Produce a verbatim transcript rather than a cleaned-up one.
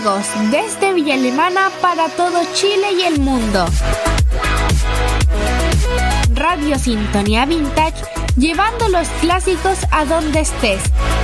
amigos, desde Villa Alemana para todo Chile y el mundo. Radio Sintonía Vintage, llevando los clásicos a donde estés.